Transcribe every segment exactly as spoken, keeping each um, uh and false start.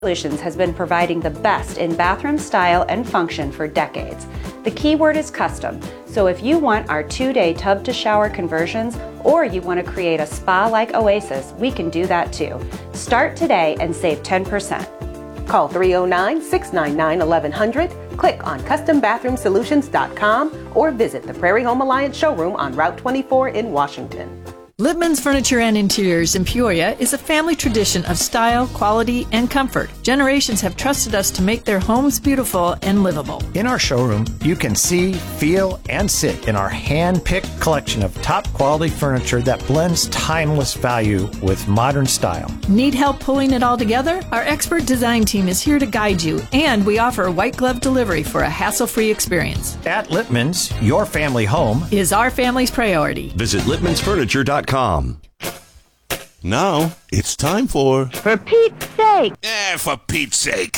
Solutions has been providing the best in bathroom style and function for decades. The key word is custom, so if you want our two-day tub-to-shower conversions or you want to create a spa-like oasis, we can do that too. Start today and save ten percent. Call three oh nine, six nine nine, eleven hundred, click on custom bathroom solutions dot com, or visit the Prairie Home Alliance showroom on Route twenty-four in Washington. Lippman's Furniture and Interiors in Peoria is a family tradition of style, quality, and comfort. Generations have trusted us to make their homes beautiful and livable. In our showroom, you can see, feel, and sit in our hand-picked collection of top-quality furniture that blends timeless value with modern style. Need help pulling it all together? Our expert design team is here to guide you, and we offer white glove delivery for a hassle-free experience. At Lippman's, your family home is our family's priority. Visit Lippmans Furniture dot com. Now, it's time for... For Pete's sake! Eh, for Pete's sake!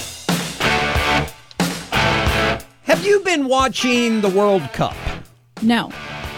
Have you been watching the World Cup? No.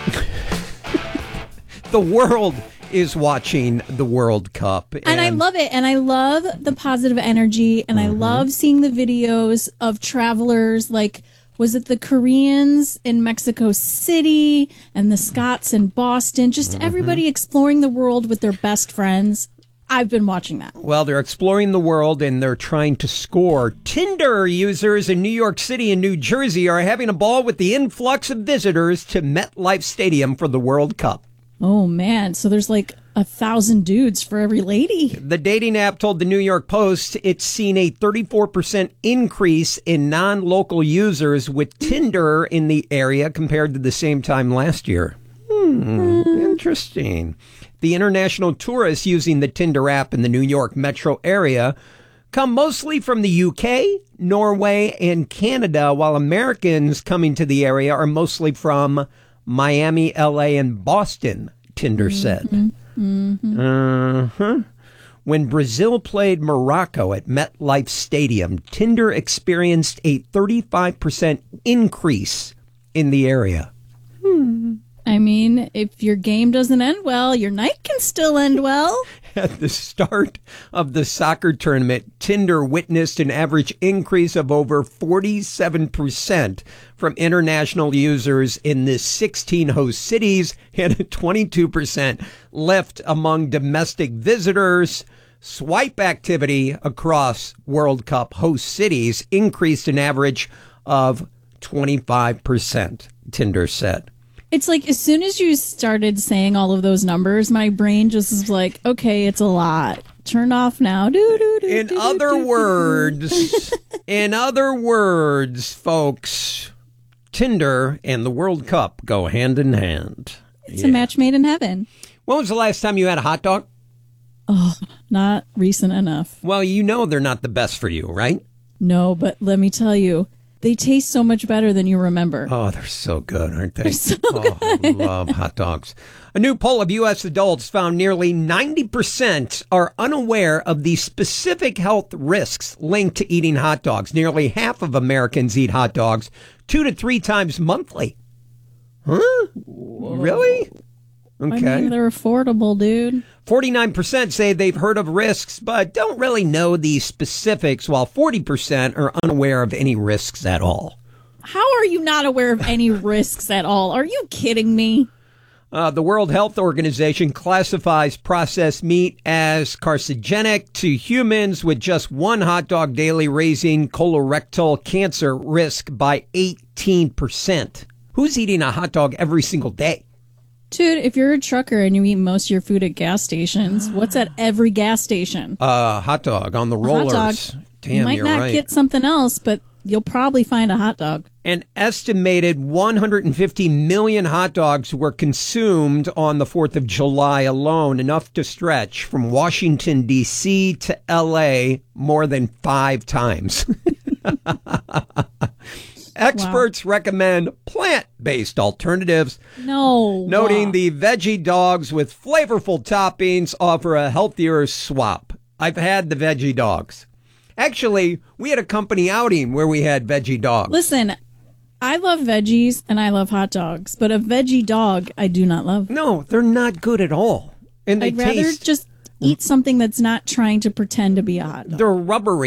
The world is watching the World Cup. And, and I love it. And I love the positive energy. And mm-hmm. I love seeing the videos of travelers like... Was it the Koreans in Mexico City and the Scots in Boston? Just mm-hmm. everybody exploring the world with their best friends. I've been watching that. Well, they're exploring the world and they're trying to score. Tinder users in New York City and New Jersey are having a ball with the influx of visitors to MetLife Stadium for the World Cup. Oh, man. So there's like a thousand dudes for every lady. The dating app told the New York Post it's seen a thirty-four percent increase in non-local users with Tinder in the area compared to the same time last year. Hmm, interesting. The international tourists using the Tinder app in the New York metro area come mostly from the U K, Norway, and Canada, while Americans coming to the area are mostly from Miami, L A, and Boston, Tinder said. Mm-hmm. Mm-hmm. Uh-huh. When Brazil played Morocco at MetLife Stadium, Tinder experienced a thirty-five percent increase in the area. Hmm. I mean, if your game doesn't end well, your night can still end well. At the start of the soccer tournament, Tinder witnessed an average increase of over forty-seven percent from international users in the sixteen host cities and a twenty-two percent lift among domestic visitors. Swipe activity across World Cup host cities increased an average of twenty-five percent, Tinder said. It's like as soon as you started saying all of those numbers, my brain just is like, okay, it's a lot. Turn off now. Do, do, do, in do, other do, do, words, in other words, folks, Tinder and the World Cup go hand in hand. It's yeah. a match made in heaven. When was the last time you had a hot dog? Oh, not recent enough. Well, you know they're not the best for you, right? No, but let me tell you. They taste so much better than you remember. Oh, they're so good, aren't they? They're so oh, good. I love hot dogs. A new poll of U S adults found nearly ninety percent are unaware of the specific health risks linked to eating hot dogs. Nearly half of Americans eat hot dogs two to three times monthly. Huh? Whoa. Really? Okay. I mean, they're affordable, dude. forty-nine percent say they've heard of risks, but don't really know the specifics, while forty percent are unaware of any risks at all. How are you not aware of any risks at all? Are you kidding me? Uh, the World Health Organization classifies processed meat as carcinogenic to humans, with just one hot dog daily raising colorectal cancer risk by eighteen percent. Who's eating a hot dog every single day? Dude, if you're a trucker and you eat most of your food at gas stations, what's at every gas station? Uh, hot dog on the rollers. Hot dog. Damn, you might you're not right. get something else, but you'll probably find a hot dog. An estimated one hundred fifty million hot dogs were consumed on the fourth of July alone, enough to stretch from Washington, D C to L A more than five times. Experts wow. recommend plant-based alternatives. No. Noting wow. the veggie dogs with flavorful toppings offer a healthier swap. I've had the veggie dogs. Actually, we had a company outing where we had veggie dogs. Listen, I love veggies and I love hot dogs, but a veggie dog I do not love. No, they're not good at all. And they I'd rather taste just Eat something that's not trying to pretend to be a hot dog. They're rubbery.